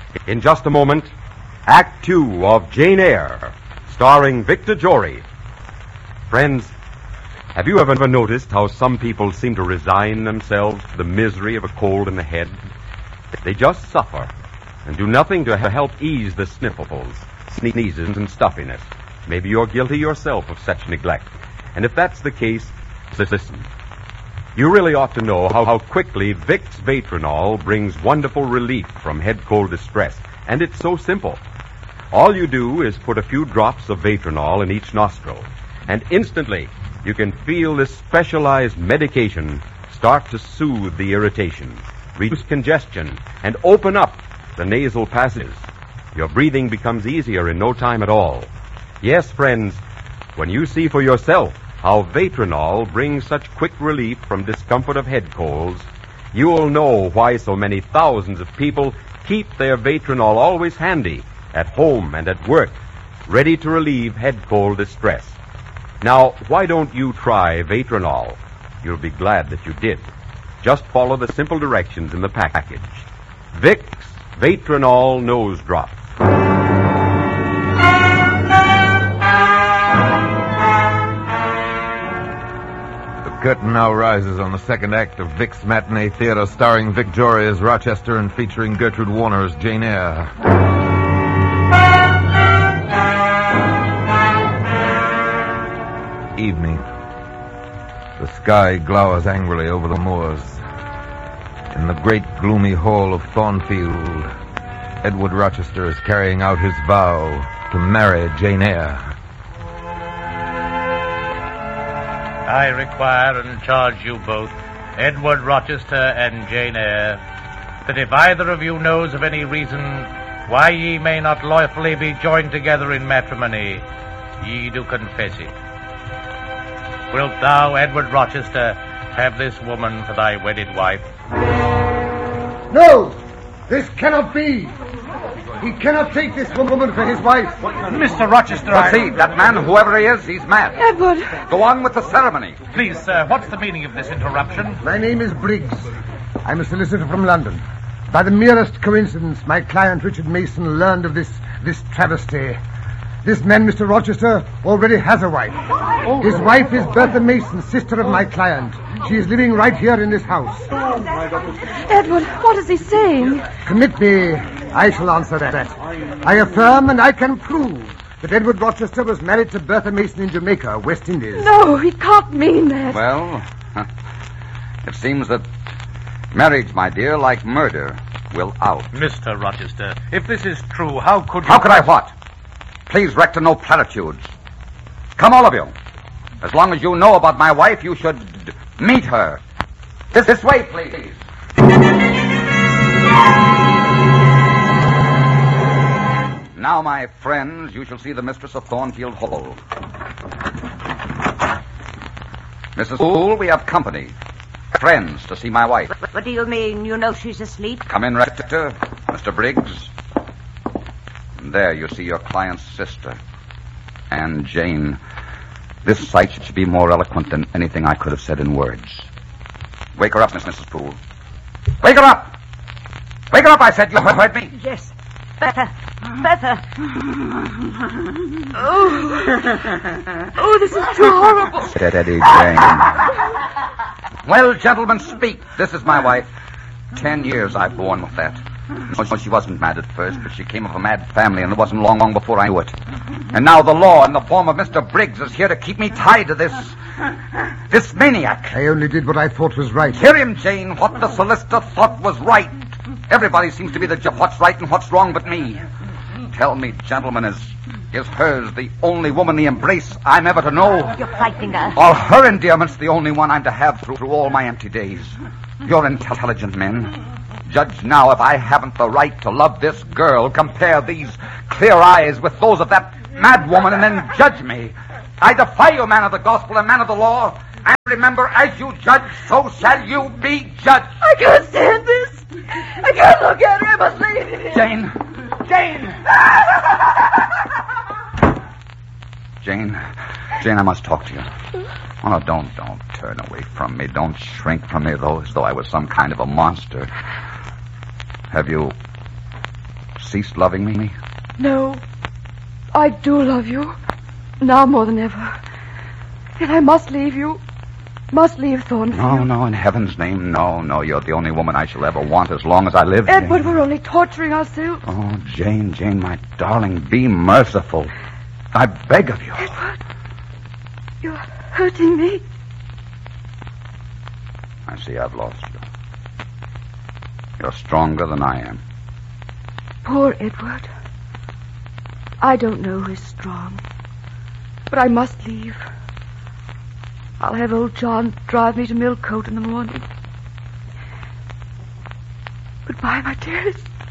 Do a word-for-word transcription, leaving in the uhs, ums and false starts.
In just a moment, Act Two of Jane Eyre, starring Victor Jory. Friends, have you ever noticed how some people seem to resign themselves to the misery of a cold in the head? They just suffer and do nothing to help ease the sniffles, sneezes, and stuffiness. Maybe you're guilty yourself of such neglect. And if that's the case, listen. You really ought to know how, how quickly Vicks Vatronol brings wonderful relief from head cold distress. And it's so simple. All you do is put a few drops of Vatronol in each nostril, and instantly you can feel this specialized medication start to soothe the irritation, reduce congestion, and open up the nasal passages. Your breathing becomes easier in no time at all. Yes, friends, when you see for yourself how Vatronol brings such quick relief from discomfort of head colds, you'll know why so many thousands of people keep their Vatronol always handy, at home and at work, ready to relieve head cold distress. Now, why don't you try Vatronol? You'll be glad that you did. Just follow the simple directions in the package. Vicks Vatronol Nose Drops. The curtain now rises on the second act of Vic's Matinee Theater, starring Vic Jory as Rochester and featuring Gertrude Warner as Jane Eyre. Evening. The sky glowers angrily over the moors. In the great gloomy hall of Thornfield, Edward Rochester is carrying out his vow to marry Jane Eyre. I require and charge you both, Edward Rochester and Jane Eyre, that if either of you knows of any reason why ye may not lawfully be joined together in matrimony, ye do confess it. Wilt thou, Edward Rochester, have this woman for thy wedded wife? No! This cannot be! He cannot take this woman for his wife. Mister Rochester, I... Proceed. That man, whoever he is, he's mad. Edward! Go on with the ceremony. Please, sir, what's the meaning of this interruption? My name is Briggs. I'm a solicitor from London. By the merest coincidence, my client Richard Mason learned of this, this travesty. This man, Mister Rochester, already has a wife. His wife is Bertha Mason, sister of my client. She is living right here in this house. Edward, what is he saying? Commit me. I shall answer that. I affirm and I can prove that Edward Rochester was married to Bertha Mason in Jamaica, West Indies. No, he can't mean that. Well, it seems that marriage, my dear, like murder, will out. Mister Rochester, if this is true, how could you... How could I what? Please, Rector, no platitudes. Come, all of you. As long as you know about my wife, you should meet her. This, this way, please. Now, my friends, you shall see the mistress of Thornfield Hall. Missus Poole, we have company. Friends to see my wife. What do you mean? You know she's asleep? Come in, Rector. Mister Briggs. And there you see your client's sister. And Jane. This sight should be more eloquent than anything I could have said in words. Wake her up, Miss Missus Poole. Wake her up! Wake her up, I said. You heard me? Yes. Better. Better. Oh. Oh, this is too horrible. Steady, Jane. Well, gentlemen, speak. This is my wife. Ten years I've borne with that. No, she wasn't mad at first, but she came of a mad family, and it wasn't long, long before I knew it. And now the law, in the form of Mister Briggs, is here to keep me tied to this... this maniac. I only did what I thought was right. Hear him, Jane. What the solicitor thought was right. Everybody seems to be the ju- what's right and what's wrong but me. Tell me, gentlemen, is... is hers the only womanly embrace I'm ever to know? You're frightening her. Or her endearments the only one I'm to have through, through all my empty days? You're intelligent men. Judge now if I haven't the right to love this girl. Compare these clear eyes with those of that mad woman and then judge me. I defy you, man of the gospel and man of the law. And remember, as you judge, so shall you be judged. I can't stand this. I can't look at her. I must leave. Jane. Jane. Jane. Jane, I must talk to you. Oh, no, don't, don't turn away from me. Don't shrink from me, though, as though I was some kind of a monster. Have you ceased loving me? No. I do love you. Now more than ever. Yet I must leave you. Must leave Thornfield. No, no, in heaven's name, no, no. You're the only woman I shall ever want as long as I live. Edward, Jane. we're only torturing ourselves. Oh, Jane, Jane, my darling, be merciful. I beg of you. Edward, you're hurting me. I see I've lost you. You're stronger than I am. Poor Edward. I don't know who's strong. But I must leave. I'll have old John drive me to Millcote in the morning. Goodbye, my dearest.